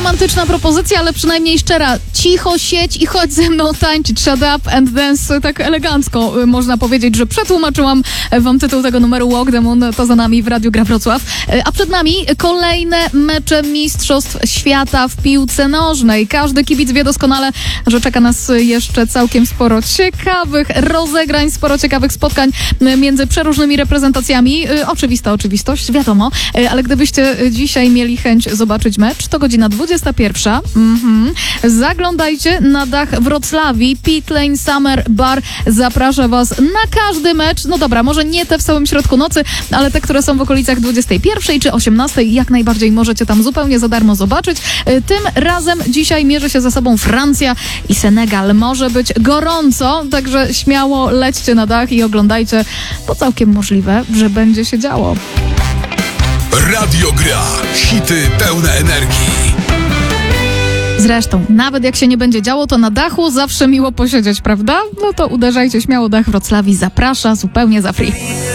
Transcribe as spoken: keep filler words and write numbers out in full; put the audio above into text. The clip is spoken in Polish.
romantyczna propozycja, ale przynajmniej szczera. Cicho siedź i chodź ze mną tańczyć. Shut up and dance. Tak elegancko można powiedzieć, że przetłumaczyłam wam tytuł tego numeru. Walk the Moon to za nami w Radiu Gra Wrocław. A przed nami kolejne mecze Mistrzostw Świata w piłce nożnej. Każdy kibic wie doskonale, że czeka nas jeszcze całkiem sporo ciekawych rozegrań, sporo ciekawych spotkań między przeróżnymi reprezentacjami. Oczywista oczywistość, wiadomo, ale gdybyście dzisiaj mieli chęć zobaczyć mecz, to godzina dwudziesta pierwsza. Mm-hmm. Zaglądajcie na dach Wrocławii. Pit Lane Summer Bar zaprasza was na każdy mecz. No dobra, może nie te w samym środku nocy, ale te, które są w okolicach dwudziestej pierwszej czy osiemnastej, jak najbardziej możecie tam zupełnie za darmo zobaczyć. Tym razem dzisiaj mierzy się ze sobą Francja i Senegal. Może być gorąco, także śmiało lećcie na dach i oglądajcie, bo całkiem możliwe, że będzie się działo. Radio Gra. Hity pełne energii. Zresztą, nawet jak się nie będzie działo, to na dachu zawsze miło posiedzieć, prawda? No to uderzajcie śmiało, dach Wrocławii zaprasza zupełnie za free.